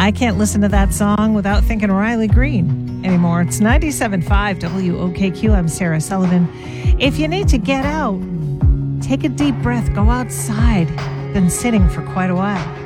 I can't listen to that song without thinking Riley Green anymore. It's 97.5 WOKQ. I'm Sarah Sullivan. If you need to get out, take a deep breath, go outside. Been sitting for quite a while.